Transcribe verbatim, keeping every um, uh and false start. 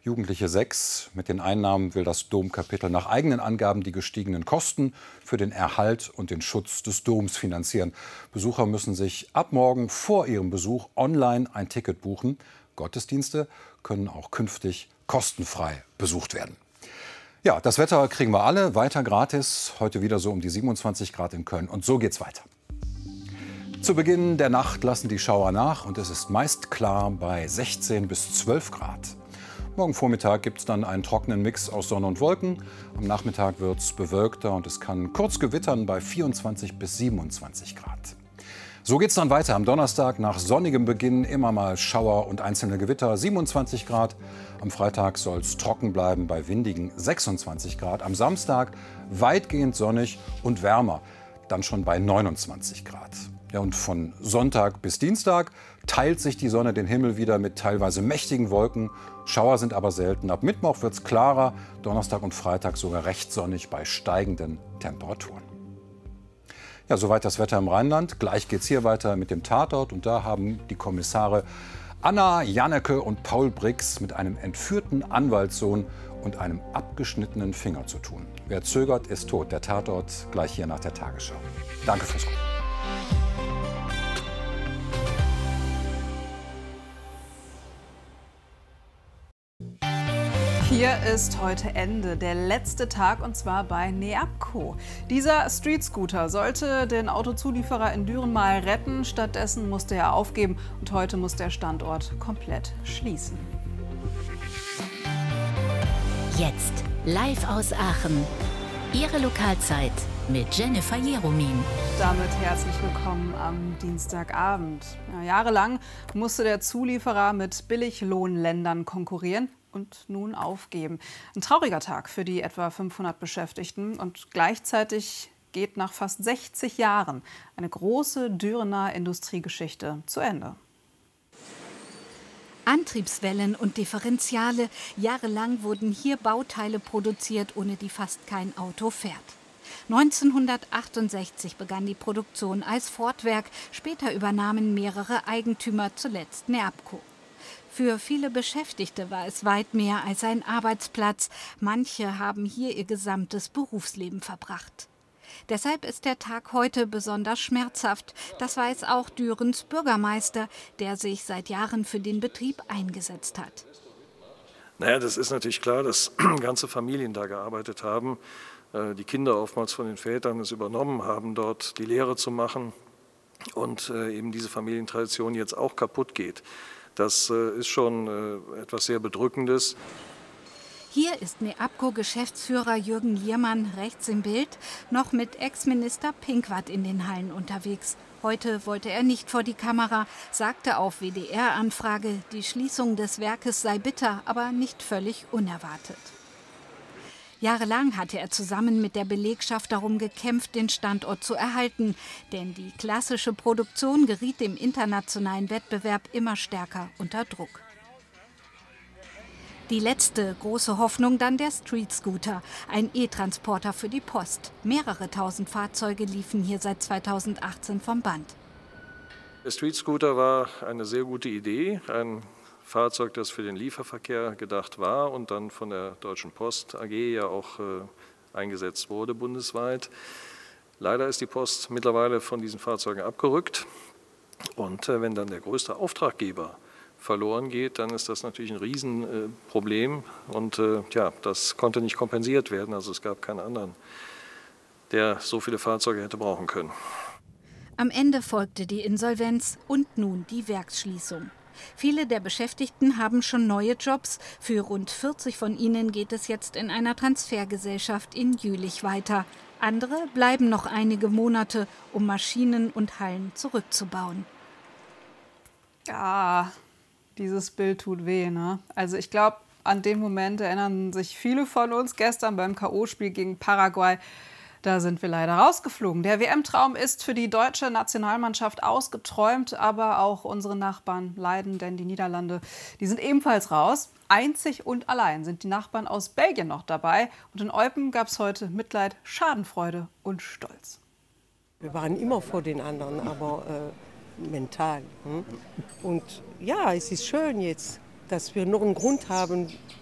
Jugendliche sechs. Mit den Einnahmen will das Domkapitel nach eigenen Angaben die gestiegenen Kosten für den Erhalt und den Schutz des Doms finanzieren. Besucher müssen sich ab morgen vor ihrem Besuch online ein Ticket buchen. Gottesdienste können auch künftig kostenfrei besucht werden. Ja, das Wetter kriegen wir alle weiter gratis. Heute wieder so um die siebenundzwanzig Grad in Köln. Und so geht's weiter. Zu Beginn der Nacht lassen die Schauer nach und es ist meist klar bei sechzehn bis zwölf Grad. Morgen Vormittag gibt es dann einen trockenen Mix aus Sonne und Wolken. Am Nachmittag wird es bewölkter und es kann kurz gewittern bei vierundzwanzig bis siebenundzwanzig Grad. So geht es dann weiter am Donnerstag. Nach sonnigem Beginn immer mal Schauer und einzelne Gewitter, siebenundzwanzig Grad. Am Freitag soll es trocken bleiben bei windigen sechsundzwanzig Grad. Am Samstag weitgehend sonnig und wärmer, dann schon bei neunundzwanzig Grad. Ja, und von Sonntag bis Dienstag teilt sich die Sonne den Himmel wieder mit teilweise mächtigen Wolken. Schauer sind aber selten. Ab Mittwoch wird es klarer, Donnerstag und Freitag sogar recht sonnig bei steigenden Temperaturen. Ja, soweit das Wetter im Rheinland. Gleich geht es hier weiter mit dem Tatort. Und da haben die Kommissare Anna Janneke und Paul Brix mit einem entführten Anwaltssohn und einem abgeschnittenen Finger zu tun. Wer zögert, ist tot. Der Tatort gleich hier nach der Tagesschau. Danke fürs Gucken. Hier ist heute Ende, der letzte Tag, und zwar bei Neabco. Dieser Street-Scooter sollte den Autozulieferer in Düren mal retten. Stattdessen musste er aufgeben und heute muss der Standort komplett schließen. Jetzt live aus Aachen. Ihre Lokalzeit mit Jennifer Jeromin. Damit herzlich willkommen am Dienstagabend. Ja, jahrelang musste der Zulieferer mit Billiglohnländern konkurrieren und nun aufgeben. Ein trauriger Tag für die etwa fünfhundert Beschäftigten. Und gleichzeitig geht nach fast sechzig Jahren eine große Dürener Industriegeschichte zu Ende. Antriebswellen und Differentiale. Jahrelang wurden hier Bauteile produziert, ohne die fast kein Auto fährt. neunzehnhundertachtundsechzig begann die Produktion als Fordwerk. Später übernahmen mehrere Eigentümer, zuletzt Neabco. Für viele Beschäftigte war es weit mehr als ein Arbeitsplatz. Manche haben hier ihr gesamtes Berufsleben verbracht. Deshalb ist der Tag heute besonders schmerzhaft. Das weiß auch Dürens Bürgermeister, der sich seit Jahren für den Betrieb eingesetzt hat. Naja, das ist natürlich klar, dass ganze Familien da gearbeitet haben. Die Kinder oftmals von den Vätern es übernommen haben, dort die Lehre zu machen. Und eben diese Familientradition jetzt auch kaputt geht. Das ist schon etwas sehr Bedrückendes. Hier ist Neabco-Geschäftsführer Jürgen Liermann rechts im Bild noch mit Ex-Minister Pinkwart in den Hallen unterwegs. Heute wollte er nicht vor die Kamera, sagte auf W D R-Anfrage, die Schließung des Werkes sei bitter, aber nicht völlig unerwartet. Jahrelang hatte er zusammen mit der Belegschaft darum gekämpft, den Standort zu erhalten. Denn die klassische Produktion geriet im internationalen Wettbewerb immer stärker unter Druck. Die letzte große Hoffnung dann der Street-Scooter, ein E-Transporter für die Post. Mehrere tausend Fahrzeuge liefen hier seit zweitausendachtzehn vom Band. Der Street-Scooter war eine sehr gute Idee, ein Fahrzeug, das für den Lieferverkehr gedacht war und dann von der Deutschen Post A G ja auch äh, eingesetzt wurde bundesweit. Leider ist die Post mittlerweile von diesen Fahrzeugen abgerückt. Und äh, wenn dann der größte Auftraggeber verloren geht, dann ist das natürlich ein Riesenproblem. Äh, und äh, ja, das konnte nicht kompensiert werden. Also es gab keinen anderen, der so viele Fahrzeuge hätte brauchen können. Am Ende folgte die Insolvenz und nun die Werksschließung. Viele der Beschäftigten haben schon neue Jobs. Für rund vierzig von ihnen geht es jetzt in einer Transfergesellschaft in Jülich weiter. Andere bleiben noch einige Monate, um Maschinen und Hallen zurückzubauen. Ja, dieses Bild tut weh, ne? Also ich glaube, an den Moment erinnern sich viele von uns gestern beim K O-Spiel gegen Paraguay. Da sind wir leider rausgeflogen. Der W M-Traum ist für die deutsche Nationalmannschaft ausgeträumt, aber auch unsere Nachbarn leiden, denn die Niederlande, die sind ebenfalls raus. Einzig und allein sind die Nachbarn aus Belgien noch dabei. Und in Eupen gab es heute Mitleid, Schadenfreude und Stolz. Wir waren immer vor den anderen, aber äh, mental. Hm? Und ja, es ist schön jetzt, dass wir noch einen Grund haben,